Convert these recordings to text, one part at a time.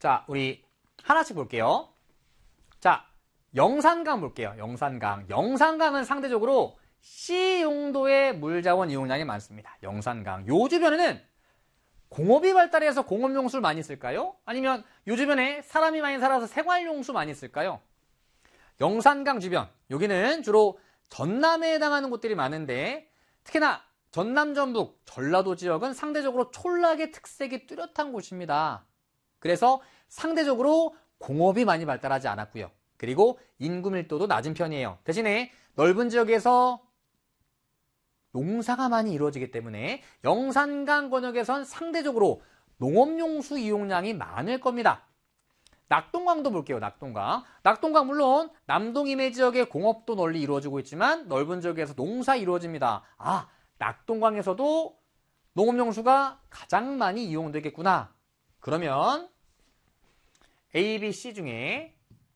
자, 우리 하나씩 볼게요. 자, 영산강 볼게요. 영산강. 영산강은 상대적으로 C 용도의 물자원 이용량이 많습니다. 영산강. 요 주변에는 공업이 발달해서 공업용수를 많이 쓸까요? 아니면 요 주변에 사람이 많이 살아서 생활용수 많이 쓸까요? 영산강 주변. 여기는 주로 전남에 해당하는 곳들이 많은데 특히나 전남, 전북, 전라도 지역은 상대적으로 촌락의 특색이 뚜렷한 곳입니다. 그래서 상대적으로 공업이 많이 발달하지 않았고요. 그리고 인구 밀도도 낮은 편이에요. 대신에 넓은 지역에서 농사가 많이 이루어지기 때문에 영산강 권역에선 상대적으로 농업용수 이용량이 많을 겁니다. 낙동강도 볼게요. 낙동강. 낙동강 물론 남동 이내 지역의 공업도 널리 이루어지고 있지만 넓은 지역에서 농사 이루어집니다. 아, 낙동강에서도 농업용수가 가장 많이 이용되겠구나. 그러면 A, B, C 중에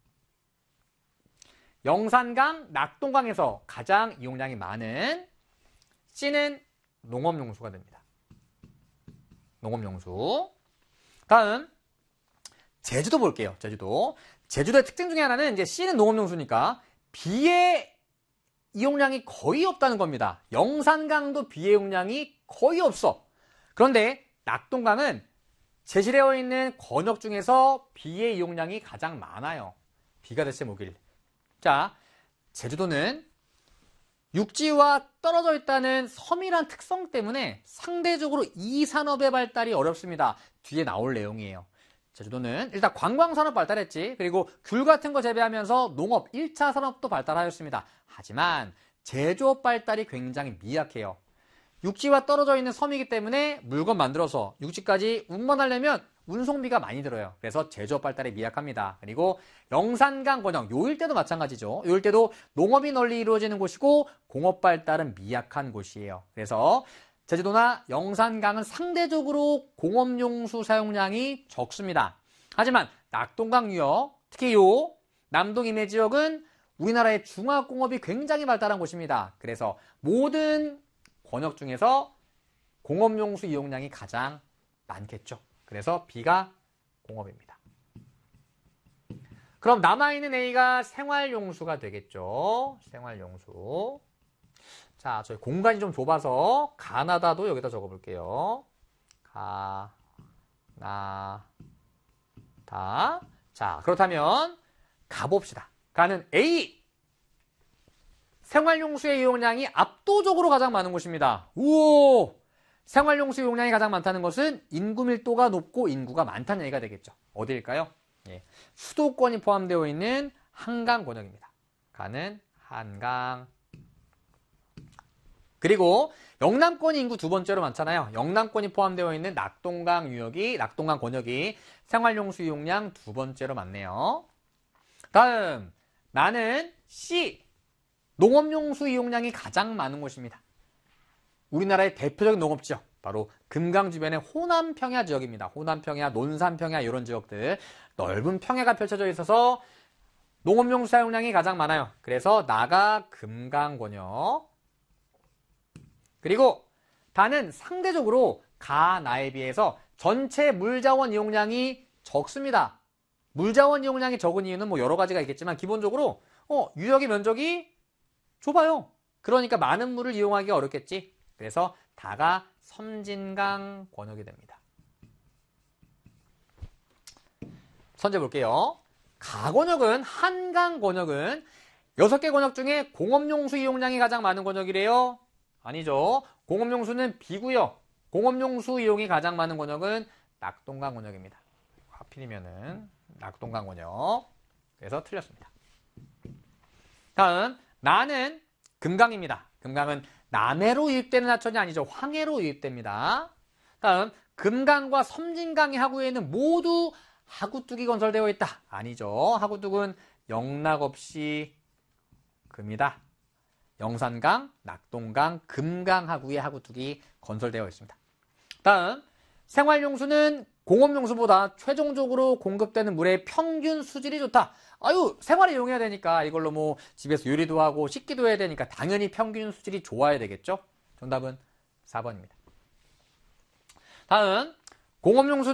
영산강, 낙동강에서 가장 이용량이 많은 C는 농업용수가 됩니다. 농업용수. 다음 제주도 볼게요. 제주도. 제주도의 특징 중에 하나는 이제 C는 농업용수니까 B의 이용량이 거의 없다는 겁니다. 영산강도 B의 이용량이 거의 없어. 그런데 낙동강은 제시되어 있는 권역 중에서 B의 이용량이 가장 많아요. B가 대체 뭐길. 자, 제주도는 육지와 떨어져 있다는 섬이란 특성 때문에 상대적으로 이 산업의 발달이 어렵습니다. 뒤에 나올 내용이에요. 제주도는 일단 관광산업 발달했지. 그리고 귤 같은 거 재배하면서 농업 1차 산업도 발달하였습니다. 하지만 제조업 발달이 굉장히 미약해요. 육지와 떨어져 있는 섬이기 때문에 물건 만들어서 육지까지 운반하려면 운송비가 많이 들어요. 그래서 제조업 발달이 미약합니다. 그리고 영산강 권역, 요 일대도 마찬가지죠. 요 일대도 농업이 널리 이루어지는 곳이고 공업 발달은 미약한 곳이에요. 그래서 제주도나 영산강은 상대적으로 공업용수 사용량이 적습니다. 하지만 낙동강 유역, 특히 요 남동 이내 지역은 우리나라의 중화공업이 굉장히 발달한 곳입니다. 그래서 모든 권역 중에서 공업용수 이용량이 가장 많겠죠. 그래서 B가 공업입니다. 그럼 남아있는 A가 생활용수가 되겠죠. 생활용수. 자, 저희 공간이 좀 좁아서 가나다도 여기다 적어볼게요. 가나다. 자, 그렇다면 가봅시다. 가는 A. 생활용수의 이용량이 압도적으로 가장 많은 곳입니다. 우와! 생활용수 이용량이 가장 많다는 것은 인구 밀도가 높고 인구가 많다는 얘기가 되겠죠. 어디일까요? 예, 수도권이 포함되어 있는 한강 권역입니다. 가는 한강. 그리고 영남권이 인구 두 번째로 많잖아요. 영남권이 포함되어 있는 낙동강 권역이 생활용수 이용량 두 번째로 많네요. 다음, 나는 C. 농업용수 이용량이 가장 많은 곳입니다. 우리나라의 대표적인 농업지역, 바로 금강 주변의 호남평야 지역입니다. 호남평야, 논산평야 이런 지역들, 넓은 평야가 펼쳐져 있어서 농업용수 사용량이 가장 많아요. 그래서 나가 금강 권역. 그리고 다는 상대적으로 가나에 비해서 전체 물자원 이용량이 적습니다. 물자원 이용량이 적은 이유는 뭐 여러 가지가 있겠지만 기본적으로 유역의 면적이 좁아요. 그러니까 많은 물을 이용하기가 어렵겠지. 그래서 다가 섬진강 권역이 됩니다. 선제 볼게요. 가권역은 한강 권역은 6개 권역 중에 공업용수 이용량이 가장 많은 권역이래요. 아니죠. 공업용수는 B고요. 공업용수 이용이 가장 많은 권역은 낙동강 권역입니다. 하필이면은 낙동강 권역. 그래서 틀렸습니다. 다음, 나는 금강입니다. 금강은 남해로 유입되는 하천이 아니죠. 황해로 유입됩니다. 다음, 금강과 섬진강의 하구에는 모두 하구뚝이 건설되어 있다. 아니죠. 하구뚝은 영락 없이 금이다. 영산강, 낙동강, 금강 하구에 하구뚝이 건설되어 있습니다. 다음, 생활용수는 공업용수보다 최종적으로 공급되는 물의 평균 수질이 좋다. 아유, 생활에 이용해야 되니까 이걸로 뭐 집에서 요리도 하고 씻기도 해야 되니까 당연히 평균 수질이 좋아야 되겠죠? 정답은 4번입니다. 다음, 공업용수